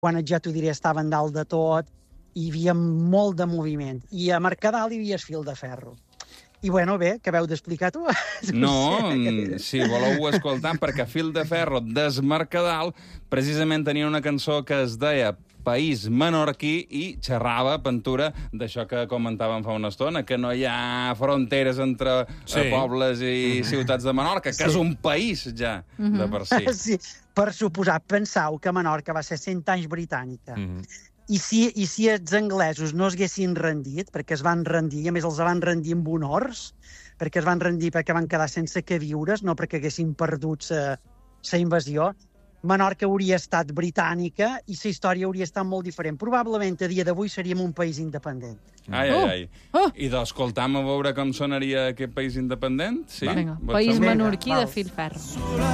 quan ja t'ho diré, estaven dalt de tot, hi havia molt de moviment. I a Mercadal hi havia el fil de ferro. I, bueno, bé, què veu d'explicar tu? No, si voleu escoltar, perquè Fil de Ferro d'Esmercadal precisament tenia una cançó que es deia País Menorquí i xerrava, Ventura, d'això que comentàvem fa una estona, que no hi ha fronteres entre pobles i ciutats de Menorca, que és un país ja, de per si. Sí, per suposar, pensau que Menorca va ser 100 anys britànica. I si els anglesos no es haguessin rendit, perquè es van rendir, i a més els van rendir amb honors, perquè es van rendir perquè van quedar sense què viures, no perquè haguessin perdut la invasió, Menorca hauria estat britànica i la història hauria estat molt diferent. Probablement a dia d'avui seríem un país independent. Ai. I d'escoltam a veure com sonaria aquest país independent? Sí? Vinga, País Menorquí de Fil Ferro.